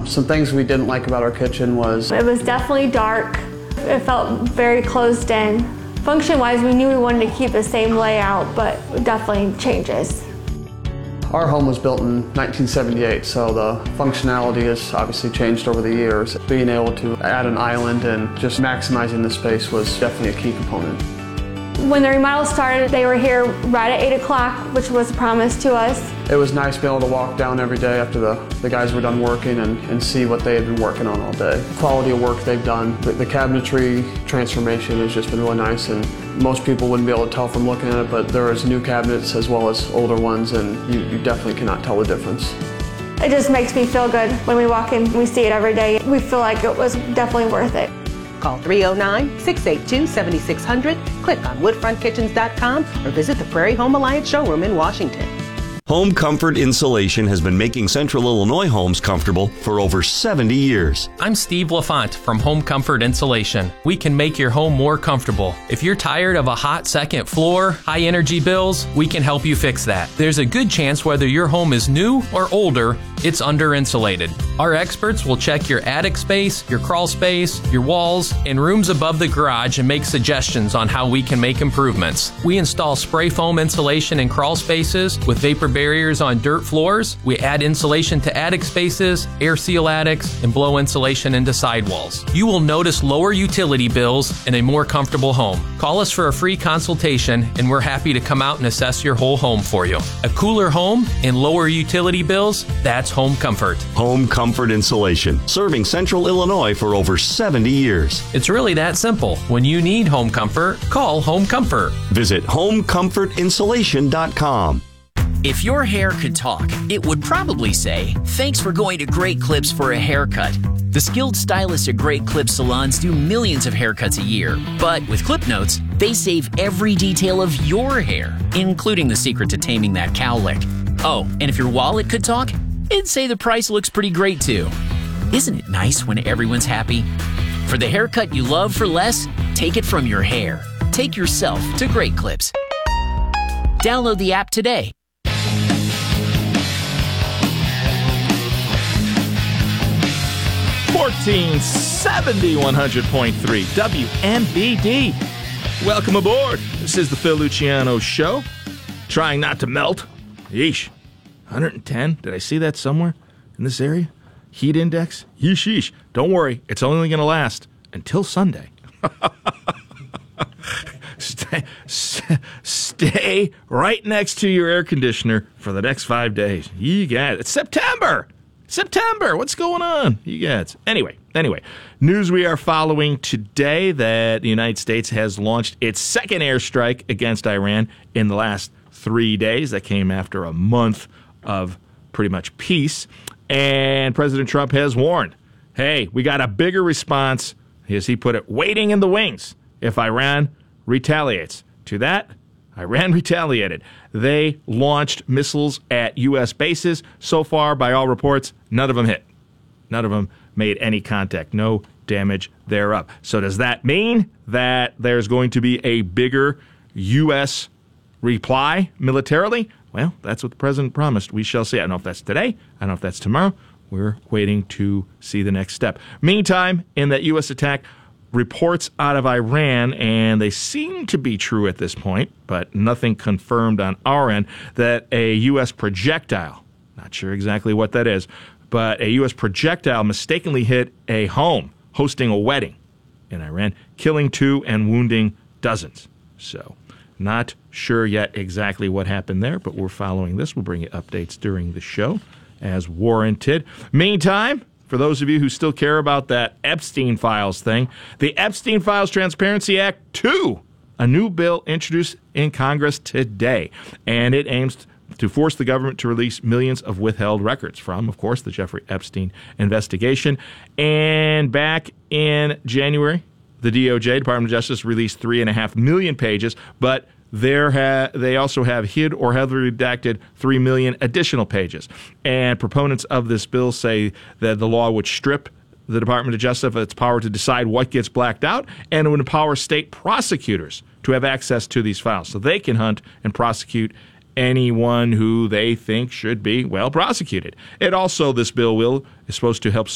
Some things we didn't like about our kitchen was it was definitely dark. It felt very closed in. Function-wise, we knew we wanted to keep the same layout, but definitely changes. our home was built in 1978, so the functionality has obviously changed over the years. Being able to add an island and just maximizing the space was definitely a key component. When the remodel started, they were here right at 8 o'clock, which was a promise to us. It was nice being able to walk down every day after the guys were done working and see what they had been working on all day. The quality of work they've done, the cabinetry transformation has just been really nice, and most people wouldn't be able to tell from looking at it, but there is new cabinets as well as older ones, and you definitely cannot tell the difference. It just makes me feel good when we walk in, we see it every day. We feel like it was definitely worth it. Call 309-682-7600, click on woodfrontkitchens.com, or visit the Prairie Home Alliance showroom in Washington. Home Comfort Insulation has been making Central Illinois homes comfortable for over 70 years. I'm Steve LaFont from Home Comfort Insulation. We can make your home more comfortable. If you're tired of a hot second floor, high energy bills, we can help you fix that. There's a good chance whether your home is new or older, it's under insulated. Our experts will check your attic space, your crawl space, your walls, and rooms above the garage and make suggestions on how we can make improvements. We install spray foam insulation in crawl spaces with vapor barriers on dirt floors. We add insulation to attic spaces, air seal attics, and blow insulation into sidewalls. You will notice lower utility bills and a more comfortable home. Call us for a free consultation, and we're happy to come out and assess your whole home for you. A cooler home and lower utility bills, that's Home Comfort. Home Comfort Insulation, serving Central Illinois for over 70 years. It's really that simple. When you need home comfort, call Home Comfort. Visit homecomfortinsulation.com. If your hair could talk, it would probably say, "Thanks for going to Great Clips for a haircut." The skilled stylists at Great Clips salons do millions of haircuts a year. But with Clip Notes, they save every detail of your hair, including the secret to taming that cowlick. Oh, and if your wallet could talk, it'd say the price looks pretty great too. Isn't it nice when everyone's happy? For the haircut you love for less, take it from your hair. Take yourself to Great Clips. Download the app today. 1470 100.3 WMBD. Welcome aboard. This is the Phil Luciano Show. Trying not to melt. Yeesh. 110. Did I see that somewhere in this area? Heat index? Yeesh. Don't worry. It's only going to last until Sunday. Stay right next to your air conditioner for the next 5 days. You got it. It's September. What's going on? You guys. Anyway, news we are following today that the United States has launched its second airstrike against Iran in the last 3 days. That came after a month of pretty much peace. And President Trump has warned, hey, we got a bigger response, as he put it, waiting in the wings if Iran retaliates. To that, Iran retaliated. They launched missiles at U.S. bases. So far, by all reports, none of them hit. None of them made any contact. No damage thereof. So does that mean that there's going to be a bigger U.S. reply militarily? Well, that's what the president promised. We shall see. I don't know if that's today. I don't know if that's tomorrow. We're waiting to see the next step. Meantime, in that U.S. attack, reports out of Iran, and they seem to be true at this point, but nothing confirmed on our end, that a U.S. projectile, not sure exactly what that is, but a U.S. projectile mistakenly hit a home hosting a wedding in Iran, killing 2 and wounding dozens. So, not sure yet exactly what happened there, but we're following this. We'll bring you updates during the show as warranted. Meantime, for those of you who still care about that Epstein Files thing, the Epstein Files Transparency Act 2, a new bill introduced in Congress today, and it aims to force the government to release millions of withheld records from, of course, the Jeffrey Epstein investigation. And back in January, the DOJ, Department of Justice, released 3.5 million pages, but they also have hid or heavily redacted 3 million additional pages. And proponents of this bill say that the law would strip the Department of Justice of its power to decide what gets blacked out, and it would empower state prosecutors to have access to these files so they can hunt and prosecute anyone who they think should be, well, prosecuted. It also, this bill is supposed to help